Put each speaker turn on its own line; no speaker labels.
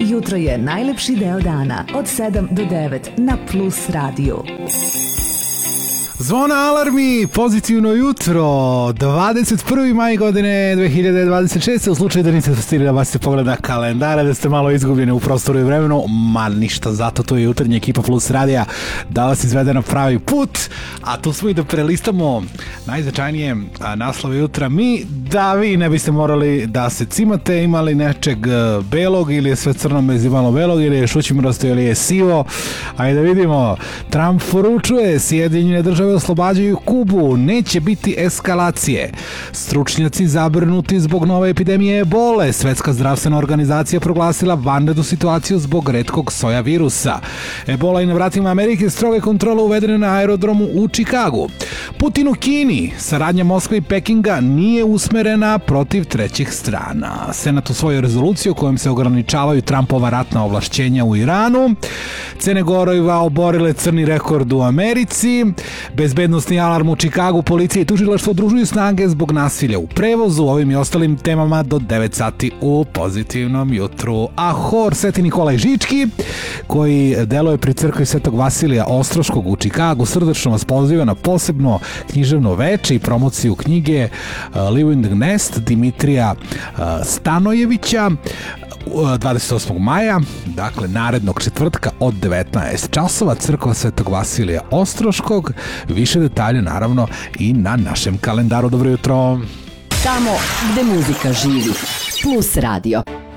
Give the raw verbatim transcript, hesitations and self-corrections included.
Jutro je najlepši deo dana od sedam do devet na Plus radiju.
Zvona alarmi, pozitivno jutro, dvadeset prvi maj godine dve hiljade dvadeset šeste. U slučaju da niste stigli da bacite pogled na kalendare, da ste malo izgubljeni u prostoru i vremenu, ma ništa, zato to je jutarnja ekipa Plus radija da vas izvede na pravi put, a tu smo i da prelistamo najznačajnije naslove jutra mi, da vi ne biste morali da se cimate, imali nečeg belog ili je sve crno bez imalo belog ili je šućimrasto ili je sivo. Ajde da vidimo, Trump poručuje, Sjedinjene države oslobađaju Kubu, neće biti eskalacije. Stručnjaci zabrinuti zbog nove epidemije ebole. Svetska zdravstvena organizacija proglasila vanrednu situaciju zbog retkog soja virusa. Ebola i na vratima Amerike, stroge kontrole uvedene na aerodromu u Čikagu. Putin u Kini, saradnja Moskve i Pekinga nije usmerena protiv trećih strana. Senat usvojio rezoluciju kojom se ograničavaju Trumpova ratna ovlašćenja u Iranu. Cene goriva oborile crni rekord u Americi. Bezbednosni alarm u Čikagu, policija i tužilaštvo udružuju snage zbog nasilja u prevozu. Ovim i ostalim temama do devet sati u pozitivnom jutru. A hor Sveti Nikolaj Žički, koji deluje pri crkvi Svetog Vasilija Ostroškog u Čikagu, srdečno vas poziva na posebno književno veče i promociju knjige uh, Living the Nest Dimitrija uh, Stanojevića dvadeset osmog maja, dakle narednog četvrtka od devetnaest časova, crkva Svetog Vasilija Ostroškog. Više detalje naravno i na našem kalendaru. Dobro jutro.
Tamo gde muzika živi. Plus radio.